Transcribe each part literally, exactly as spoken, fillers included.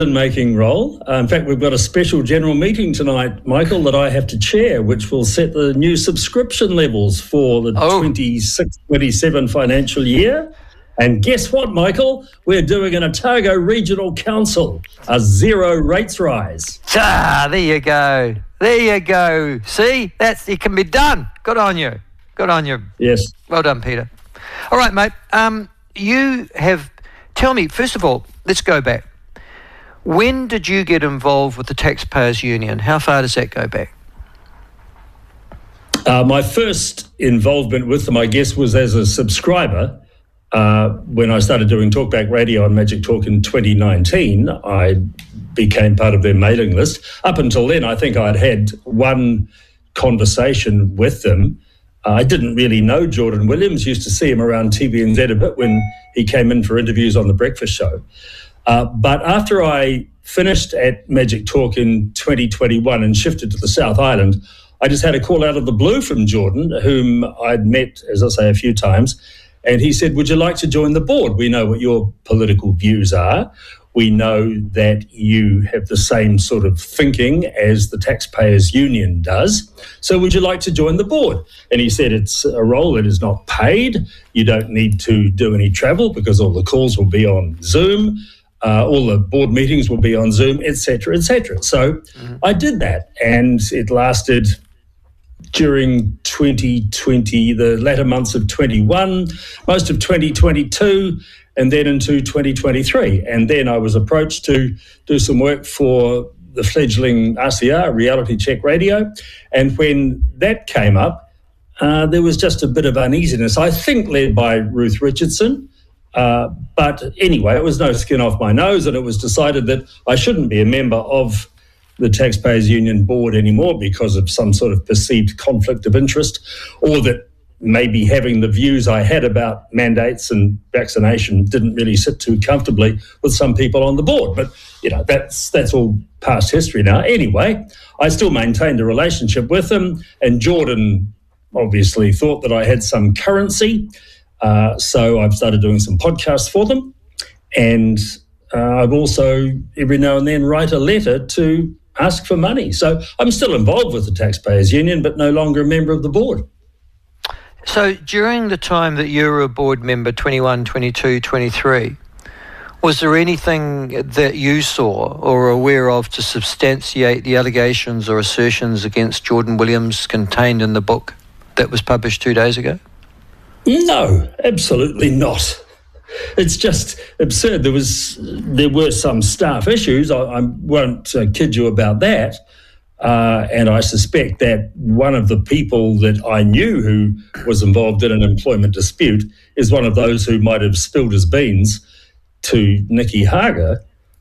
making role. Uh, in fact, we've got a special general meeting tonight, Michael, that I have to chair, which will set the new subscription levels for the Oh. twenty-six twenty-seven financial year. And guess what, Michael? We're doing an Otago Regional Council, a zero rates rise. Ah, there you go. There you go. See, that's it can be done. Good on you. Good on you. Yes. Well done, Peter. All right, mate. Um, you have. Tell me, first of all, let's go back. When did you get involved with the Taxpayers Union? How far does that go back? Uh, my first involvement with them, I guess, was as a subscriber. Uh, when I started doing Talkback Radio on Magic Talk in twenty nineteen, I became part of their mailing list. Up until then, I think I'd had one conversation with them. Uh, I didn't really know Jordan Williams, used to see him around T V N Z a bit when he came in for interviews on The Breakfast Show. Uh, but after I finished at Magic Talk in twenty twenty-one and shifted to the South Island, I just had a call out of the blue from Jordan, whom I'd met, as I say, a few times. And he said, would you like to join the board? We know what your political views are. We know that you have the same sort of thinking as the Taxpayers Union does. So would you like to join the board? And he said it's a role that is not paid. You don't need to do any travel because all the calls will be on Zoom. Uh, all the board meetings will be on Zoom, et cetera, et cetera. So mm-hmm. I did that, and it lasted during twenty twenty, the latter months of twenty-one, most of twenty twenty-two, and then into twenty twenty-three. And then I was approached to do some work for the fledgling R C R, Reality Check Radio. And when that came up, uh, there was just a bit of uneasiness, I think led by Ruth Richardson. Uh, but anyway, it was no skin off my nose, and it was decided that I shouldn't be a member of the Taxpayers Union board anymore because of some sort of perceived conflict of interest, or that maybe having the views I had about mandates and vaccination didn't really sit too comfortably with some people on the board. But, you know, that's that's all past history now. Anyway, I still maintained a relationship with them, and Jordan obviously thought that I had some currency. Uh, so I've started doing some podcasts for them. And uh, I've also, every now and then, write a letter to ask for money. So I'm still involved with the Taxpayers Union, but no longer a member of the board. So during the time that you were a board member, twenty-one, twenty-two, twenty-three, was there anything that you saw or were aware of to substantiate the allegations or assertions against Jordan Williams contained in the book that was published two days ago? No, absolutely not. It's just absurd. There was, there were some staff issues. I, I won't uh, kid you about that. Uh, and I suspect that one of the people that I knew who was involved in an employment dispute is one of those who might have spilled his beans to Nicky Hager.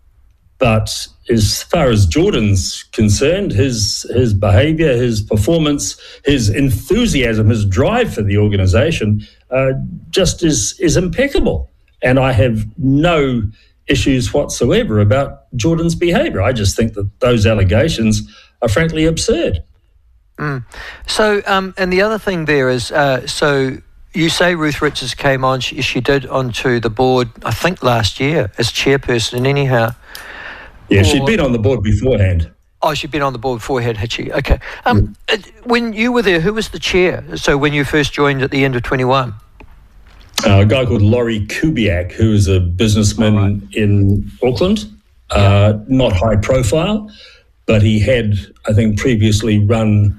But as far as Jordan's concerned, his his behaviour, his performance, his enthusiasm, his drive for the organisation uh, just is is impeccable. And I have no issues whatsoever about Jordan's behaviour. I just think that those allegations are frankly absurd. Mm. So, um, and the other thing there is, uh, so you say Ruth Richards came on, she, she did onto the board, I think last year, as chairperson anyhow. Yeah, or, she'd been on the board beforehand. Oh, she'd been on the board beforehand, had she? Okay. Um, mm. When you were there, who was the chair? So when you first joined at the end of twenty-one? Uh, a guy called Laurie Kubiak, who is a businessman oh, right. in Auckland, yeah. uh, not high profile, but he had, I think, previously run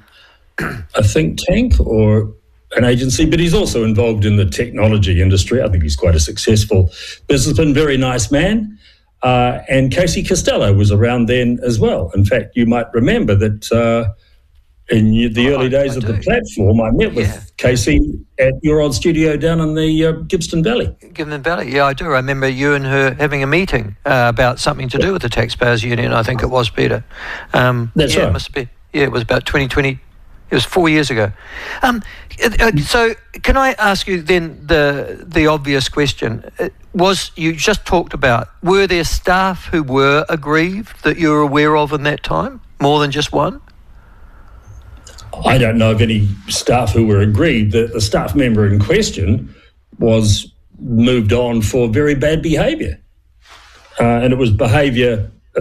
a think tank or an agency, but he's also involved in the technology industry. I think he's quite a successful businessman, very nice man. Uh, and Casey Costello was around then as well. In fact, you might remember that uh, in the oh, early days I, I of do. the platform, I met with yeah. Casey at your old studio down in the uh, Gibbston Valley. Gibbston Valley, yeah, I do. I remember you and her having a meeting uh, about something to do with the Taxpayers Union, I think it was, Peter. Um, That's yeah, right. It must be, yeah, it was about twenty twenty. It was four years ago. Um, uh, so can I ask you then the the obvious question? Was, you just talked about, were there staff who were aggrieved that you were aware of in that time, more than just one? I don't know of any staff who were aggrieved. The, the staff member in question was moved on for very bad behaviour. Uh, and it was behaviour